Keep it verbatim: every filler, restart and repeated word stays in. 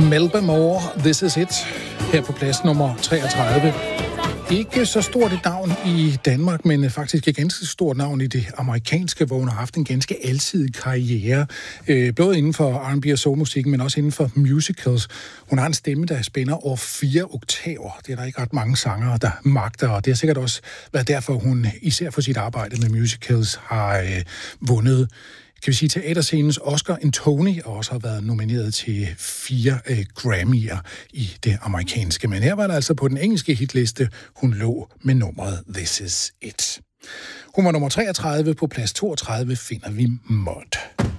Melba Moore, This Is It, her på plads nummer treogtredive. Ikke så stort et navn i Danmark, men faktisk et ganske stort navn i det amerikanske, hvor hun har haft en ganske alsidig karriere. Øh, både inden for R and B og soulmusikken, men også inden for musicals. Hun har en stemme, der spænder over fire oktaver. Det er der ikke ret mange sangere, der magter, og det har sikkert også været derfor, hun især for sit arbejde med musicals har øh, vundet, kan vi sige, teaterscenens Oscar, en Tony, og også har været nomineret til fire øh, Grammy'er i det amerikanske. Men her var det altså på den engelske hitliste, hun lå med nummeret This Is It. Hun var nummer treogtredive, på plads toogtredive finder vi Mud.